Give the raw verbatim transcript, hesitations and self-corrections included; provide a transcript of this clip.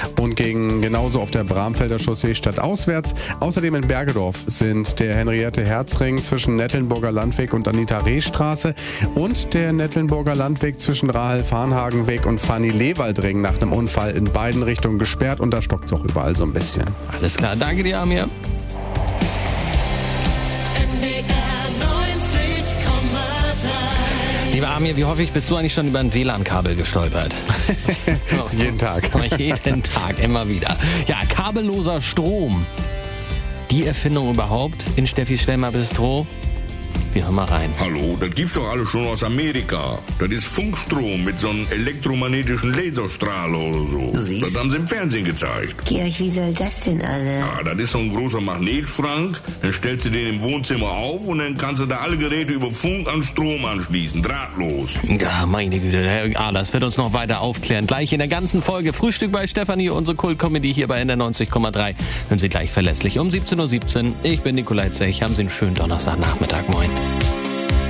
und gegen genauso auf der Bramfelder Chaussee stadtauswärts. Außerdem in Bergedorf sind der Henriette-Herz-Ring zwischen Nettelnburger Landweg und Anita-Reh-Straße und der Nettelnburger Landweg zwischen Rahel-Farnhagen-Weg und Fanny-Lewald-Ring nach einem Unfall in beiden Richtungen gesperrt und da stockt es auch überall so ein bisschen. Alles klar, danke dir, Amir. Lieber Amir, wie häufig bist du eigentlich schon über ein W L A N-Kabel gestolpert? Jeden Tag. Jeden Tag, immer wieder. Ja, kabelloser Strom. Die Erfindung überhaupt in Steffi Schwemmer Bistro. Wir hören mal rein. Hallo, das gibt's doch alles schon aus Amerika. Das ist Funkstrom mit so einem elektromagnetischen Laserstrahler oder so. Du siehst? Das haben sie im Fernsehen gezeigt. Georg, wie soll das denn alle? Ja, das ist so ein großer Magnetschrank. Dann stellst du den im Wohnzimmer auf und dann kannst du da alle Geräte über Funk an Strom anschließen. Drahtlos. Ja, meine Güte, Herr Ahlers wird uns noch weiter aufklären. Gleich in der ganzen Folge Frühstück bei Stefanie, unsere Kult-Comedy hier bei N R neunzig Komma drei. Hören Sie gleich verlässlich um siebzehn Uhr siebzehn. Ich bin Nikolai Zech. Haben Sie einen schönen Donnerstagnachmittag. Moin.